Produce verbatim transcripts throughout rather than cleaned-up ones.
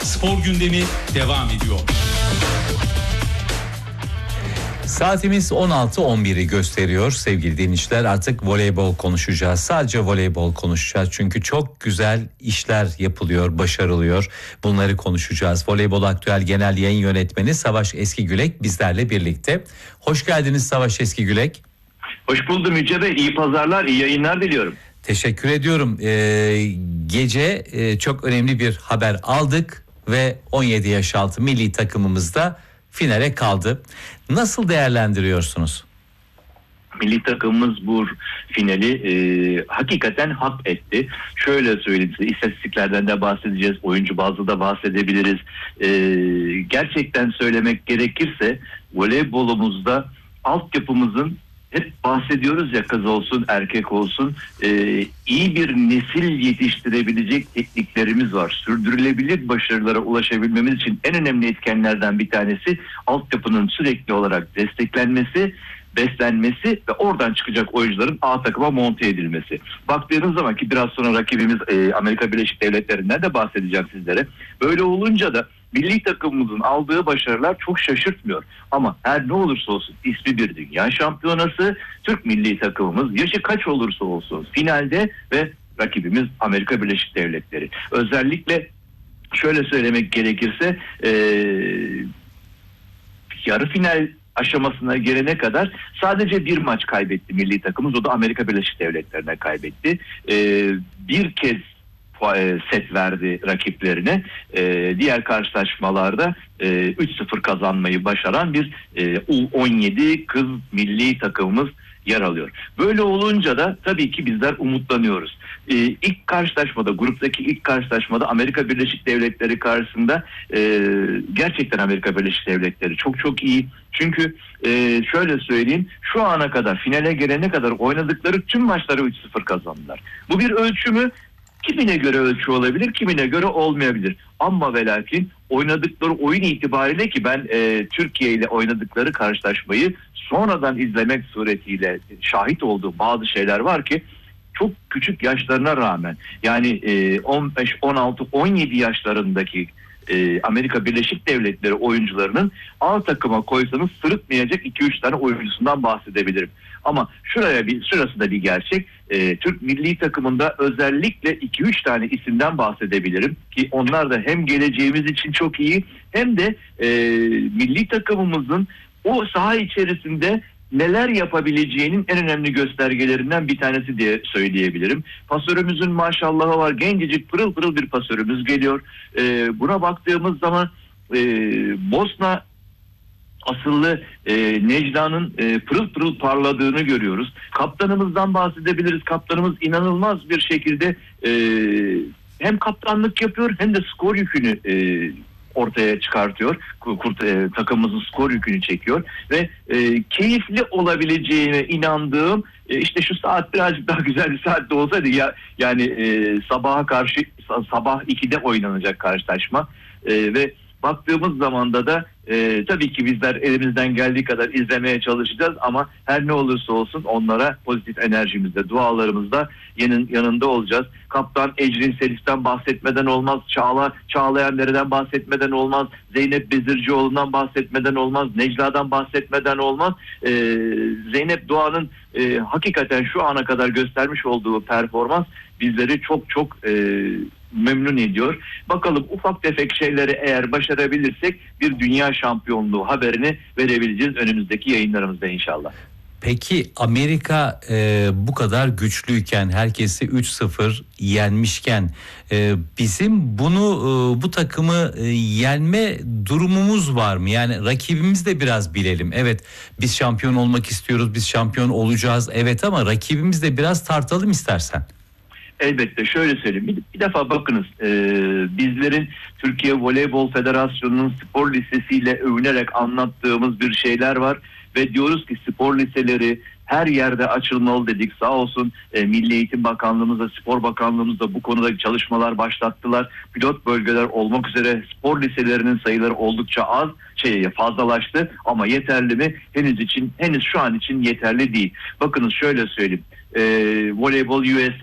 Spor gündemi devam ediyor. Saatimiz on altı on biri gösteriyor sevgili dinleyiciler. Artık voleybol konuşacağız. Sadece voleybol konuşacağız. Çünkü çok güzel işler yapılıyor, başarılıyor. Bunları konuşacağız. Voleybol Aktüel Genel Yayın Yönetmeni Savaş Eskigülek bizlerle birlikte. Hoş geldiniz Savaş Eskigülek. Hoş buldum Yüce Bey. İyi pazarlar, iyi yayınlar diliyorum. Teşekkür ediyorum. Ee, gece e, çok önemli bir haber aldık ve on yedi yaş altı milli takımımızda finale kaldı. Nasıl değerlendiriyorsunuz? Milli takımımız bu finali e, hakikaten hak etti. Şöyle söyleyeyim size, istatistiklerden de bahsedeceğiz, oyuncu bazlı da bahsedebiliriz. E, gerçekten söylemek gerekirse voleybolumuzda altyapımızın, hep bahsediyoruz ya, kız olsun erkek olsun, e, iyi bir nesil yetiştirebilecek tekniklerimiz var. Sürdürülebilir başarılara ulaşabilmemiz için en önemli etkenlerden bir tanesi altyapının sürekli olarak desteklenmesi, beslenmesi ve oradan çıkacak oyuncuların A takıma monte edilmesi. Baktığınız zaman ki biraz sonra rakibimiz e, Amerika Birleşik Devletleri'nden de bahsedeceğim sizlere. Böyle olunca da milli takımımızın aldığı başarılar çok şaşırtmıyor. Ama her ne olursa olsun ismi bir dünya şampiyonası, Türk milli takımımız yaşı kaç olursa olsun finalde ve rakibimiz Amerika Birleşik Devletleri. Özellikle şöyle söylemek gerekirse e, yarı final aşamasına gelene kadar sadece bir maç kaybetti milli takımımız. O da Amerika Birleşik Devletleri'ne kaybetti. Ee, bir kez set verdi rakiplerine. Ee, diğer karşılaşmalarda e, üç sıfır kazanmayı başaran bir e, U on yedi kız milli takımımız yer alıyor. Böyle olunca da tabii ki bizler umutlanıyoruz. Ee, ilk karşılaşmada, gruptaki ilk karşılaşmada Amerika Birleşik Devletleri karşısında e, gerçekten Amerika Birleşik Devletleri çok çok iyi. Çünkü e, şöyle söyleyeyim, şu ana kadar, finale gelene kadar oynadıkları tüm maçları üç sıfır kazandılar. Bu bir ölçü mü? Kimine göre ölçü olabilir, kimine göre olmayabilir. Ama ve lakin oynadıkları oyun itibariyle, ki ben e, Türkiye ile oynadıkları karşılaşmayı sonradan izlemek suretiyle şahit olduğum bazı şeyler var ki çok küçük yaşlarına rağmen, yani e, on beş, on altı, on yedi yaşlarındaki e, Amerika Birleşik Devletleri oyuncularının A takıma koysanız sırıtmayacak iki üç tane oyuncusundan bahsedebilirim. Ama şuraya bir şurası da bir gerçek. E, Türk milli takımında özellikle iki üç tane isimden bahsedebilirim ki onlar da hem geleceğimiz için çok iyi, hem de e, milli takımımızın o saha içerisinde neler yapabileceğinin en önemli göstergelerinden bir tanesi diye söyleyebilirim. Pasörümüzün maşallahı var. Gencecik pırıl pırıl bir pasörümüz geliyor. Ee, buna baktığımız zaman e, Bosna asıllı e, Necla'nın e, pırıl pırıl parladığını görüyoruz. Kaptanımızdan bahsedebiliriz. Kaptanımız inanılmaz bir şekilde e, hem kaptanlık yapıyor hem de skor yükünü e, ortaya çıkartıyor. Kurt, e, takımımızın skor yükünü çekiyor ve e, keyifli olabileceğine inandığım e, işte şu saat birazcık daha güzel bir saatte olsaydı ya, yani e, sabaha karşı sabah ikide oynanacak karşılaşma e, ve baktığımız zamanda da e, tabii ki bizler elimizden geldiği kadar izlemeye çalışacağız ama her ne olursa olsun onlara pozitif enerjimizle, dualarımızla yanın, yanında olacağız. Kaptan Ecrin Selis'ten bahsetmeden olmaz, Çağla Çağlayan Dere'den bahsetmeden olmaz, Zeynep Bezircioğlu'ndan bahsetmeden olmaz, Necla'dan bahsetmeden olmaz. E, Zeynep Doğan'ın e, hakikaten şu ana kadar göstermiş olduğu performans bizleri çok çok e, memnun ediyor. Bakalım ufak tefek şeyleri eğer başarabilirsek bir dünya şampiyonluğu haberini verebileceğiz önümüzdeki yayınlarımızda inşallah. Peki Amerika e, bu kadar güçlüyken, herkesi üç sıfır yenmişken e, bizim bunu e, bu takımı e, yenme durumumuz var mı? Yani rakibimizi de biraz bilelim. Evet, biz şampiyon olmak istiyoruz, biz şampiyon olacağız. Evet, ama rakibimizi de biraz tartalım istersen. Elbette, şöyle söyleyeyim. Bir, bir defa bakınız, e, bizlerin Türkiye Voleybol Federasyonu'nun spor lisesiyle övünerek anlattığımız bir şeyler var ve diyoruz ki spor liseleri her yerde açılmalı dedik. Sağ olsun e, Milli Eğitim Bakanlığımız da Spor Bakanlığımız da bu konuda çalışmalar başlattılar. Pilot bölgeler olmak üzere spor liselerinin sayıları oldukça az, şey fazlalaştı ama yeterli mi? Henüz için henüz şu an için yeterli değil. Bakınız şöyle söyleyeyim. E, Voleybol U S A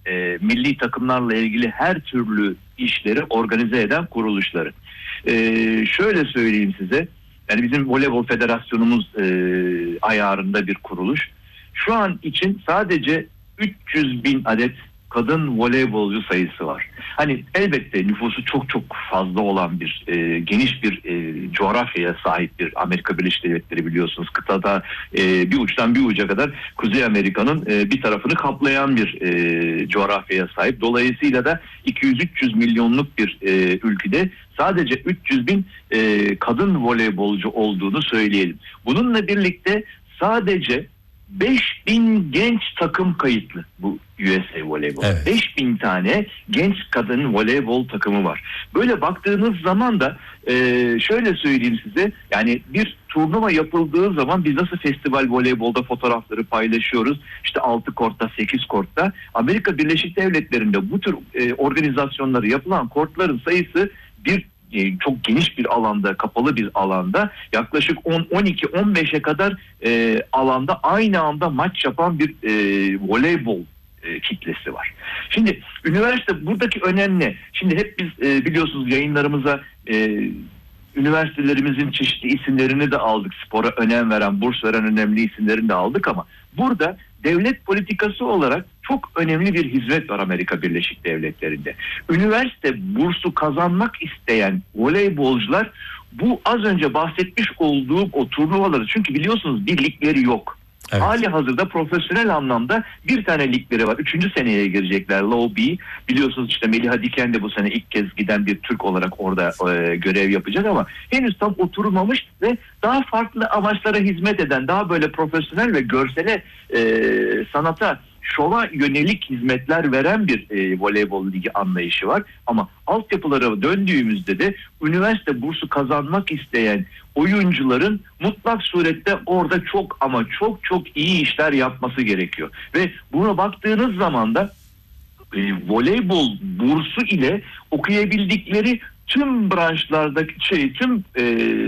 e, milli takımlarla ilgili her türlü işleri organize eden kuruluşları. E, şöyle söyleyeyim size, yani bizim Voleybol Federasyonumuz e, ayarında bir kuruluş. Şu an için sadece üç yüz bin adet kadın voleybolcu sayısı var. Hani elbette nüfusu çok çok fazla olan bir e, geniş bir e, coğrafyaya sahip bir Amerika Birleşik Devletleri, biliyorsunuz. Kıtada e, bir uçtan bir uca kadar Kuzey Amerika'nın e, bir tarafını kaplayan bir e, coğrafyaya sahip. Dolayısıyla da iki yüz üç yüz milyonluk bir e, ülkede sadece üç yüz bin e, kadın voleybolcu olduğunu söyleyelim. Bununla birlikte sadece beş bin genç takım kayıtlı bu U S A Voleybol. Evet. beş bin tane genç kadın voleybol takımı var. Böyle baktığınız zaman da e, şöyle söyleyeyim size, yani bir turnuva yapıldığı zaman biz nasıl festival voleybolda fotoğrafları paylaşıyoruz, işte altı kortta sekiz kortta, Amerika Birleşik Devletleri'nde bu tür e, organizasyonları yapılan kortların sayısı bir çok geniş bir alanda, kapalı bir alanda yaklaşık on, on iki, on beşe kadar e, alanda aynı anda maç yapan bir e, voleybol e, kitlesi var. Şimdi üniversite buradaki önemli. Şimdi hep biz e, biliyorsunuz yayınlarımıza e, üniversitelerimizin çeşitli isimlerini de aldık. Spora önem veren, burs veren önemli isimlerini de aldık ama burada devlet politikası olarak çok önemli bir hizmet var Amerika Birleşik Devletleri'nde. Üniversite bursu kazanmak isteyen voleybolcular bu az önce bahsetmiş olduğum o turnuvaları, çünkü biliyorsunuz bir ligleri yok. Evet. Hali hazırda profesyonel anlamda bir tane ligleri var. Üçüncü seneye girecekler. Low B. Biliyorsunuz işte Meliha Diken de bu sene ilk kez giden bir Türk olarak orada e, görev yapacak ama henüz tam oturmamış ve daha farklı amaçlara hizmet eden, daha böyle profesyonel ve görsele, e, sanata, şova yönelik hizmetler veren bir e, voleybol ligi anlayışı var. Ama altyapılara döndüğümüzde de üniversite bursu kazanmak isteyen oyuncuların mutlak surette orada çok ama çok çok iyi işler yapması gerekiyor. Ve buna baktığınız zaman da e, voleybol bursu ile okuyabildikleri tüm branşlardaki şey, tüm e,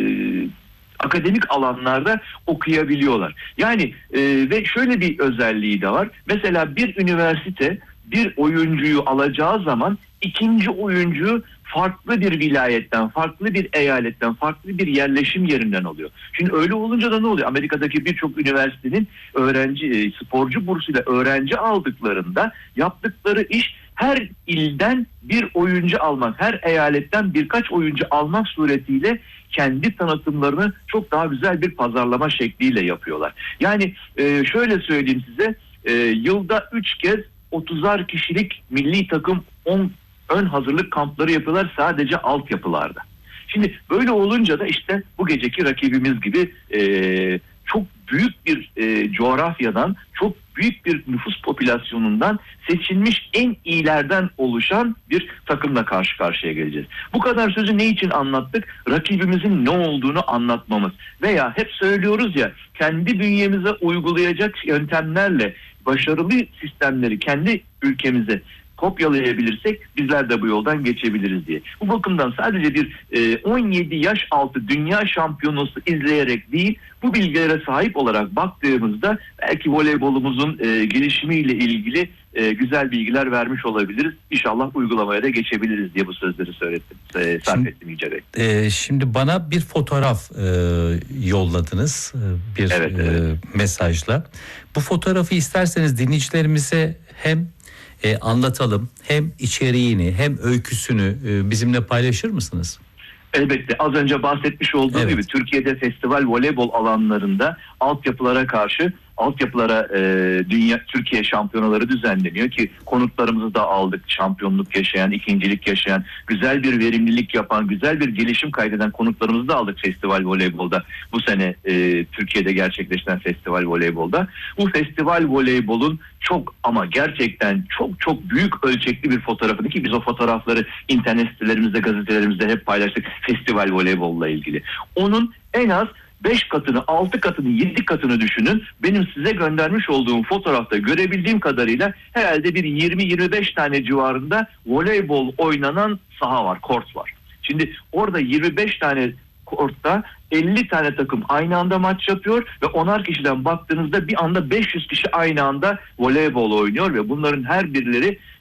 akademik alanlarda okuyabiliyorlar. Yani e, ve şöyle bir özelliği de var. Mesela bir üniversite bir oyuncuyu alacağı zaman ikinci oyuncuyu farklı bir vilayetten, farklı bir eyaletten, farklı bir yerleşim yerinden alıyor. Şimdi öyle olunca da ne oluyor? Amerika'daki birçok üniversitenin öğrenci, sporcu bursuyla öğrenci aldıklarında yaptıkları iş her ilden bir oyuncu almak, her eyaletten birkaç oyuncu almak suretiyle kendi tanıtımlarını çok daha güzel bir pazarlama şekliyle yapıyorlar. Yani e, şöyle söyleyeyim size, e, yılda üç kez otuzar kişilik milli takım on ön hazırlık kampları yapıyorlar sadece altyapılarda. Şimdi böyle olunca da işte bu geceki rakibimiz gibi e, çok büyük bir e, coğrafyadan, çok büyük bir nüfus popülasyonundan seçilmiş en iyilerden oluşan bir takımla karşı karşıya geleceğiz. Bu kadar sözü ne için anlattık? Rakibimizin ne olduğunu anlatmamız. Veya hep söylüyoruz ya, kendi bünyemize uygulayacak yöntemlerle başarılı sistemleri kendi ülkemize kopyalayabilirsek bizler de bu yoldan geçebiliriz diye. Bu bakımdan sadece bir e, on yedi yaş altı dünya şampiyonası izleyerek değil, bu bilgilere sahip olarak baktığımızda belki voleybolumuzun e, gelişimiyle ilgili e, güzel bilgiler vermiş olabiliriz. İnşallah uygulamaya da geçebiliriz diye bu sözleri söyledim. E, sarf ettim Yüce Bey. E, şimdi bana bir fotoğraf e, yolladınız e, bir evet, evet. E, mesajla. Bu fotoğrafı isterseniz dinleyicilerimize hem E, anlatalım, hem içeriğini hem öyküsünü e, bizimle paylaşır mısınız? Elbette, az önce bahsetmiş olduğum evet. gibi Türkiye'de festival voleybol alanlarında altyapılara karşı altyapılara e, dünya Türkiye şampiyonaları düzenleniyor ki konuklarımızı da aldık. Şampiyonluk yaşayan, ikincilik yaşayan, güzel bir verimlilik yapan, güzel bir gelişim kaydeden konuklarımızı da aldık festival voleybolda. Bu sene e, Türkiye'de gerçekleşen festival voleybolda. Bu festival voleybolun çok ama gerçekten çok çok büyük ölçekli bir fotoğrafını, ki biz o fotoğrafları internet sitelerimizde, gazetelerimizde hep paylaştık festival voleybolla ilgili. Onun en az beş katını, altı katını, yedi katını düşünün. Benim size göndermiş olduğum fotoğrafta görebildiğim kadarıyla herhalde bir yirmi yirmi beş tane civarında voleybol oynanan saha var, kort var. Şimdi orada yirmi beş tane kortta elli tane takım aynı anda maç yapıyor ve onar kişiden baktığınızda bir anda beş yüz kişi aynı anda voleybol oynuyor ve bunların her birileri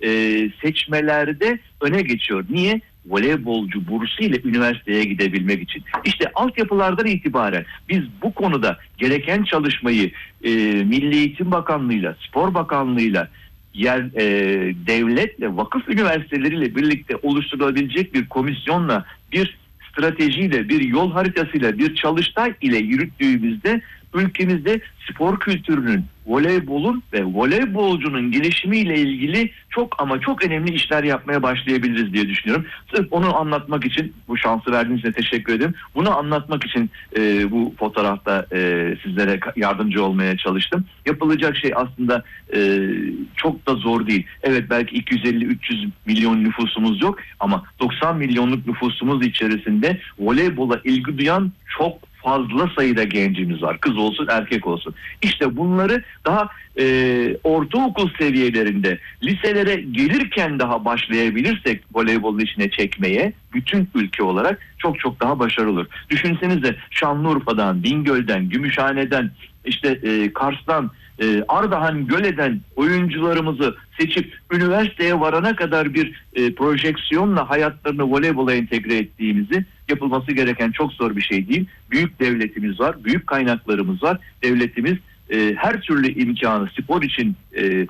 e, seçmelerde öne geçiyor. Niye? Voleybolcu bursu ile üniversiteye gidebilmek için. İşte altyapılardan itibaren biz bu konuda gereken çalışmayı e, Milli Eğitim Bakanlığı'yla, Spor Bakanlığı'yla, yer e, devletle, vakıf üniversiteleriyle birlikte oluşturulabilecek bir komisyonla, bir stratejiyle, bir yol haritasıyla, bir çalıştay ile yürüttüğümüzde ülkemizde spor kültürünün, voleybolun ve voleybolcunun gelişimiyle ilgili çok ama çok önemli işler yapmaya başlayabiliriz diye düşünüyorum. Sırf onu anlatmak için, bu şansı verdiğiniz için teşekkür ederim. Bunu anlatmak için e, bu fotoğrafta e, sizlere yardımcı olmaya çalıştım. Yapılacak şey aslında e, çok da zor değil. Evet, belki iki yüz elli üç yüz milyon nüfusumuz yok ama doksan milyonluk nüfusumuz içerisinde voleybola ilgi duyan çok fazla sayıda gencimiz var. Kız olsun, erkek olsun. İşte bunları daha e, ortaokul seviyelerinde, liselere gelirken daha başlayabilirsek voleybol işine çekmeye, bütün ülke olarak çok çok daha başarılı olur. Düşünsenize, Şanlıurfa'dan, Bingöl'den, Gümüşhane'den, işte e, Kars'tan, e, Ardahan, Göle'den oyuncularımızı seçip üniversiteye varana kadar bir e, projeksiyonla hayatlarını voleybola entegre ettiğimizi, yapılması gereken çok zor bir şey değil. Büyük devletimiz var, büyük kaynaklarımız var. Devletimiz e, her türlü imkanı spor için e,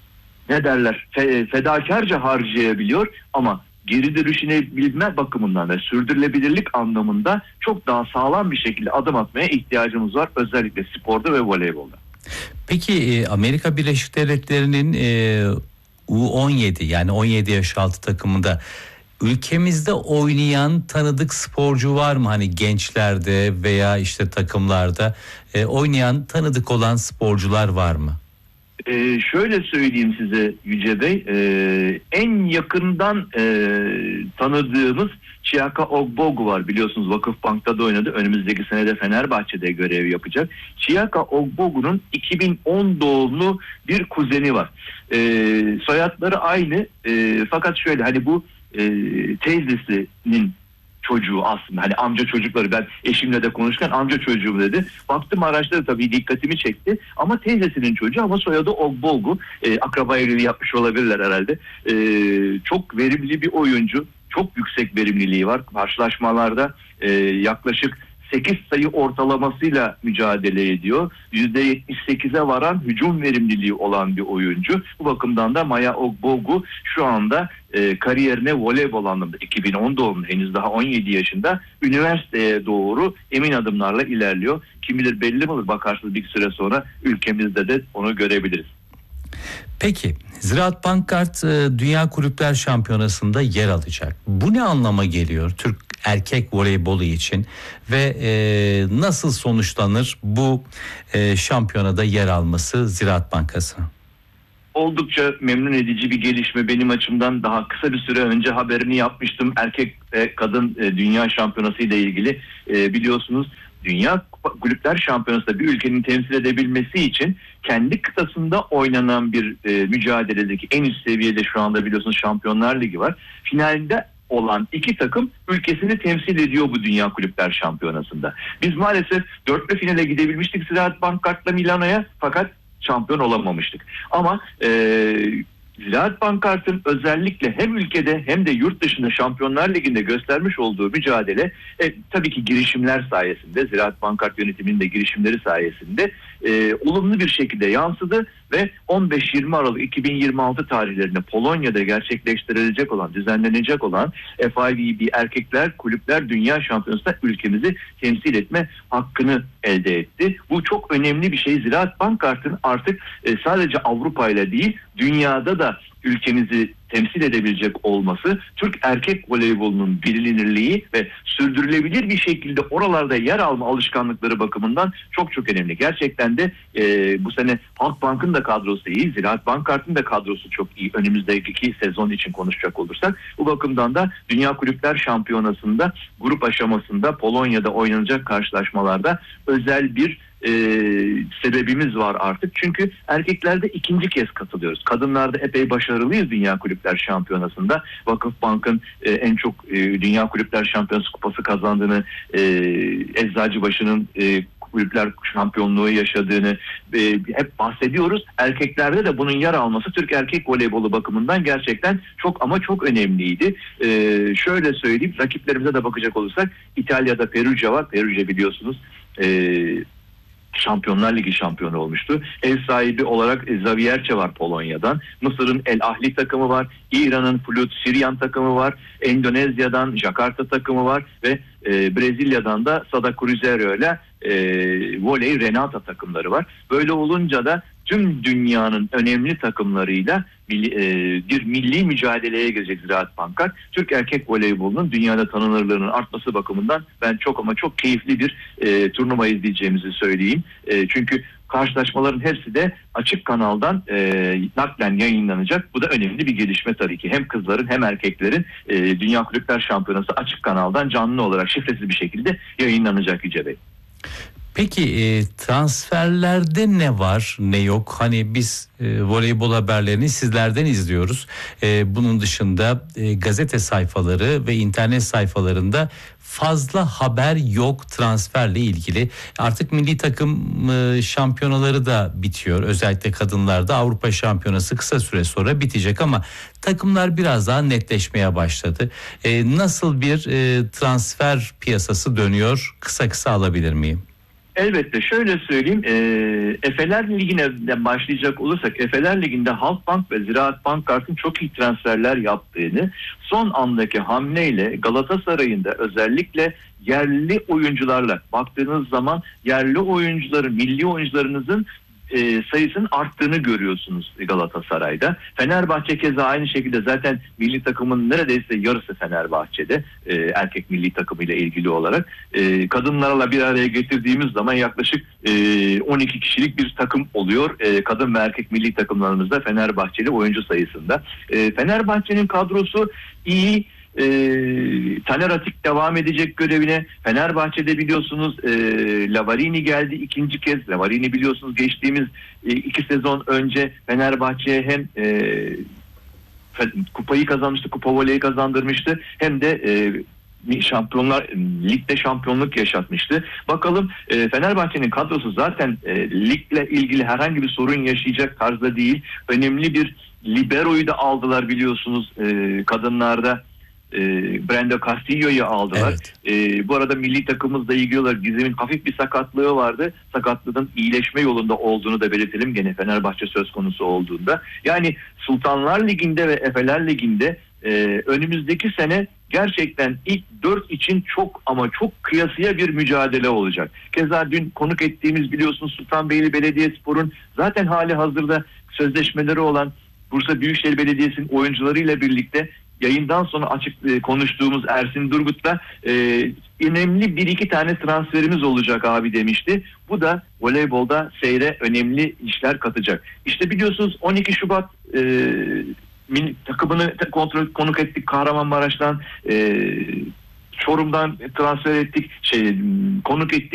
ne derler fe, fedakarca harcayabiliyor ama geri dönüşüne bilme bakımından ve sürdürülebilirlik anlamında çok daha sağlam bir şekilde adım atmaya ihtiyacımız var, özellikle sporda ve voleybolda. Peki Amerika Birleşik Devletleri'nin e, U on yedi yani on yedi yaş altı takımında ülkemizde oynayan tanıdık sporcu var mı? Hani gençlerde veya işte takımlarda e, oynayan tanıdık olan sporcular var mı? Ee, şöyle söyleyeyim size Yüce Bey, e, en yakından e, tanıdığımız Chiaka Ogbogu var, biliyorsunuz Vakıfbank'ta da oynadı, önümüzdeki sene de Fenerbahçe'de görev yapacak. Chiaka Ogbogu'nun iki bin on doğumlu bir kuzeni var. E, soyadları aynı, e, fakat şöyle, hani bu e, teyzesinin çocuğu aslında, hani amca çocukları, ben eşimle de konuşurken amca çocuğum dedi. Baktım araçları, tabii dikkatimi çekti ama teyzesinin çocuğu, ama soyadı Ogbogu. E, akraba evliliği yapmış olabilirler herhalde. E, çok verimli bir oyuncu, çok yüksek verimliliği var. Karşılaşmalarda e, yaklaşık sekiz sayı ortalamasıyla mücadele ediyor. yüzde yetmiş sekize varan hücum verimliliği olan bir oyuncu. Bu bakımdan da Maya Ogbogu şu anda e, kariyerine voleybol anlamında, iki bin on doğumlu, henüz daha on yedi yaşında, üniversiteye doğru emin adımlarla ilerliyor. Kim bilir, belli mi olur, bakarsınız bir süre sonra ülkemizde de onu görebiliriz. Peki Ziraat Bankart Dünya Kulüpler Şampiyonası'nda yer alacak. Bu ne anlama geliyor Türk erkek voleybolu için ve e, nasıl sonuçlanır bu e, şampiyonada yer alması Ziraat Bankası'nın? Oldukça memnun edici bir gelişme benim açımdan. Daha kısa bir süre önce haberini yapmıştım. Erkek ve kadın e, dünya şampiyonası ile ilgili e, biliyorsunuz, Dünya Kulüpler Şampiyonası'nda bir ülkenin temsil edebilmesi için kendi kıtasında oynanan bir e, mücadeledeki en üst seviyede şu anda biliyorsunuz Şampiyonlar Ligi var. Finalde olan iki takım ülkesini temsil ediyor bu Dünya Kulüpler Şampiyonası'nda. Biz maalesef dörtlü finale gidebilmiştik Ziraat Bankart'la Milano'ya, fakat şampiyon olamamıştık. Ama e, Ziraat Bankart'ın özellikle hem ülkede hem de yurt dışında Şampiyonlar Ligi'nde göstermiş olduğu mücadele e, tabii ki girişimler sayesinde, Ziraat Bankart yönetiminin de girişimleri sayesinde e, olumlu bir şekilde yansıdı ve on beş yirmi Aralık iki bin yirmi altı tarihlerinde Polonya'da gerçekleştirilecek olan, düzenlenecek olan F I V B Erkekler Kulüpler Dünya Şampiyonası'nda ülkemizi temsil etme hakkını elde etti. Bu çok önemli bir şey. Ziraat Bankart'ın artık e, sadece Avrupa ile değil, dünyada da ülkemizi temsil edebilecek olması, Türk erkek voleybolunun bilinirliği ve sürdürülebilir bir şekilde oralarda yer alma alışkanlıkları bakımından çok çok önemli. Gerçekten de e, bu sene Halkbank'ın da kadrosu iyi, Ziraat Bankart'ın da kadrosu çok iyi. Önümüzdeki sezon için konuşacak olursak, bu bakımdan da Dünya Kulüpler Şampiyonası'nda grup aşamasında Polonya'da oynanacak karşılaşmalarda özel bir e, sebebimiz var artık. Çünkü erkeklerde ikinci kez katılıyoruz. Kadınlarda epey başarılıyız Dünya Kulüpler Şampiyonası'nda. Vakıfbank'ın e, en çok e, Dünya Kulüpler Şampiyonası kupası kazandığını, e, Eczacıbaşı'nın e, kulüpler şampiyonluğu yaşadığını e, hep bahsediyoruz. Erkeklerde de bunun yer alması Türk erkek voleybolu bakımından gerçekten çok ama çok önemliydi. E, şöyle söyleyeyim, rakiplerimize de bakacak olursak İtalya'da Perugia var. Perugia biliyorsunuz e, Şampiyonlar Ligi şampiyonu olmuştu. Ev sahibi olarak Zavierce var Polonya'dan. Mısır'ın El Ahli takımı var. İran'ın Flut Siryan takımı var. Endonezya'dan Jakarta takımı var ve e, Brezilya'dan da Sada Cruzeiro ile e, voley Renata takımları var. Böyle olunca da tüm dünyanın önemli takımlarıyla milli, e, bir milli mücadeleye girecek Ziraat Bankar. Türk erkek voleybolunun dünyada tanınırlığının artması bakımından ben çok ama çok keyifli bir e, turnuva izleyeceğimizi söyleyeyim. E, çünkü karşılaşmaların hepsi de açık kanaldan e, naklen yayınlanacak. Bu da önemli bir gelişme tabii ki. Hem kızların hem erkeklerin e, Dünya Kulüpler Şampiyonası açık kanaldan canlı olarak şifresiz bir şekilde yayınlanacak Yüce Bey. Peki e, transferlerde ne var ne yok? Hani biz e, voleybol haberlerini sizlerden izliyoruz. E, bunun dışında e, gazete sayfaları ve internet sayfalarında fazla haber yok transferle ilgili. Artık milli takım e, şampiyonaları da bitiyor. Özellikle kadınlarda Avrupa Şampiyonası kısa süre sonra bitecek ama takımlar biraz daha netleşmeye başladı. E, nasıl bir e, transfer piyasası dönüyor? Kısa kısa alabilir miyim? Elbette şöyle söyleyeyim, e, Efeler Ligi'ne başlayacak olursak Efeler Ligi'nde Halkbank ve Ziraat Bankart'ın çok iyi transferler yaptığını, son andaki hamleyle Galatasaray'ın da özellikle yerli oyuncularla baktığınız zaman yerli oyuncuların, milli oyuncularınızın E, sayısının arttığını görüyorsunuz Galatasaray'da. Fenerbahçe keza aynı şekilde, zaten milli takımın neredeyse yarısı Fenerbahçe'de e, erkek milli takımıyla ilgili olarak. E, kadınlarla bir araya getirdiğimiz zaman yaklaşık e, on iki kişilik bir takım oluyor. E, kadın ve erkek milli takımlarımızda Fenerbahçeli oyuncu sayısında. E, Fenerbahçe'nin kadrosu iyi. E, Taner Atik devam edecek görevine. Fenerbahçe'de biliyorsunuz e, Lavarini geldi ikinci kez. Lavarini biliyorsunuz geçtiğimiz e, iki sezon önce Fenerbahçe'ye hem e, kupayı kazanmıştı, kupa voleyi kazandırmıştı, hem de e, Şampiyonlar Lig'de şampiyonluk yaşatmıştı. Bakalım e, Fenerbahçe'nin kadrosu zaten e, ligle ilgili herhangi bir sorun yaşayacak tarzda değil. Önemli bir libero'yu da aldılar biliyorsunuz e, kadınlarda. E, Brenda Castillo'yu aldılar. Evet. E, bu arada milli takımımızla ilgili olarak Gizem'in hafif bir sakatlığı vardı. Sakatlığın iyileşme yolunda olduğunu da belirtelim gene Fenerbahçe söz konusu olduğunda. Yani Sultanlar Ligi'nde ve Efeler Ligi'nde e, önümüzdeki sene gerçekten ilk dört için çok ama çok kıyasıya bir mücadele olacak. Keza dün konuk ettiğimiz biliyorsunuz Sultanbeyli Belediyespor'un zaten hali hazırda sözleşmeleri olan Bursa Büyükşehir Belediyesi'nin oyuncularıyla birlikte yayından sonra açık e, konuştuğumuz Ersin Durgut'la e, önemli bir iki tane transferimiz olacak abi demişti. Bu da voleybolda seyre önemli işler katacak. İşte biliyorsunuz on iki Şubat e, milli takımını kontrol konuk ettik Kahramanmaraş'tan, e, Çorum'dan transfer ettik, şey konuk ettik.